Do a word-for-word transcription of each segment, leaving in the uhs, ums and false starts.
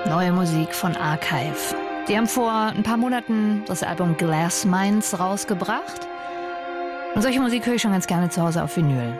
Neue Musik von Archive. Die haben vor ein paar Monaten das Album Glass Minds rausgebracht. Und solche Musik höre ich schon ganz gerne zu Hause auf Vinyl.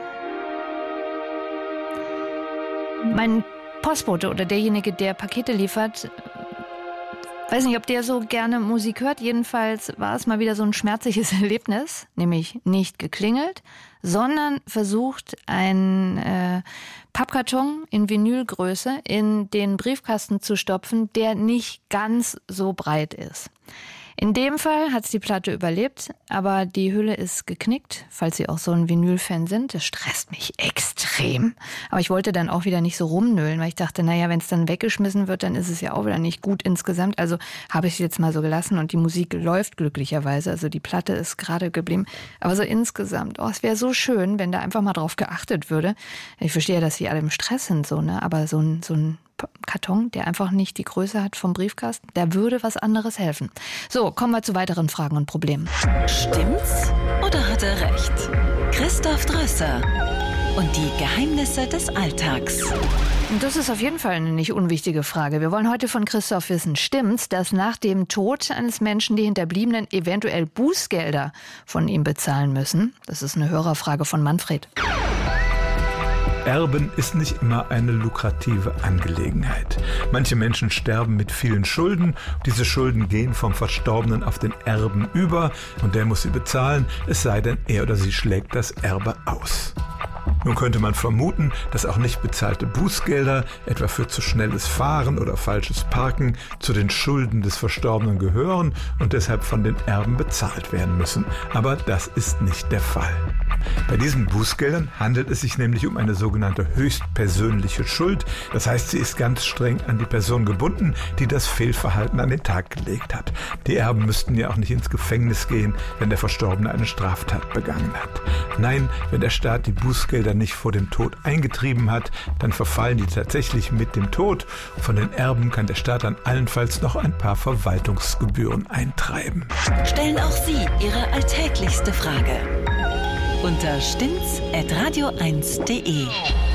Mein Postbote oder derjenige, der Pakete liefert, weiß nicht, ob der so gerne Musik hört. Jedenfalls war es mal wieder so ein schmerzliches Erlebnis, nämlich nicht geklingelt, sondern versucht, ein äh, Pappkarton in Vinylgröße in den Briefkasten zu stopfen, der nicht ganz so breit ist. In dem Fall hat es die Platte überlebt, aber die Hülle ist geknickt, falls Sie auch so ein Vinyl-Fan sind. Das stresst mich extrem. Aber ich wollte dann auch wieder nicht so rumnölen, weil ich dachte, naja, wenn es dann weggeschmissen wird, dann ist es ja auch wieder nicht gut insgesamt. Also habe ich es jetzt mal so gelassen und die Musik läuft glücklicherweise. Also die Platte ist gerade geblieben. Aber so insgesamt, oh, es wäre so schön, wenn da einfach mal drauf geachtet würde. Ich verstehe, dass Sie alle im Stress sind, so, ne? Aber so ein, so ein Karton, der einfach nicht die Größe hat vom Briefkasten, da würde was anderes helfen. So, kommen wir zu weiteren Fragen und Problemen. Stimmt's oder hat er recht? Christoph Drösser und die Geheimnisse des Alltags. Das ist auf jeden Fall eine nicht unwichtige Frage. Wir wollen heute von Christoph wissen, stimmt's, dass nach dem Tod eines Menschen die Hinterbliebenen eventuell Bußgelder von ihm bezahlen müssen? Das ist eine Hörerfrage von Manfred. Erben ist nicht immer eine lukrative Angelegenheit. Manche Menschen sterben mit vielen Schulden. Diese Schulden gehen vom Verstorbenen auf den Erben über und der muss sie bezahlen, es sei denn, er oder sie schlägt das Erbe aus. Nun könnte man vermuten, dass auch nicht bezahlte Bußgelder, etwa für zu schnelles Fahren oder falsches Parken, zu den Schulden des Verstorbenen gehören und deshalb von den Erben bezahlt werden müssen. Aber das ist nicht der Fall. Bei diesen Bußgeldern handelt es sich nämlich um eine sogenannte höchstpersönliche Schuld. Das heißt, sie ist ganz streng an die Person gebunden, die das Fehlverhalten an den Tag gelegt hat. Die Erben müssten ja auch nicht ins Gefängnis gehen, wenn der Verstorbene eine Straftat begangen hat. Nein, wenn der Staat die Bußgelder nicht vor dem Tod eingetrieben hat, dann verfallen die tatsächlich mit dem Tod. Von den Erben kann der Staat dann allenfalls noch ein paar Verwaltungsgebühren eintreiben. Stellen auch Sie Ihre alltäglichste Frage unter stimmt's at radio eins punkt de.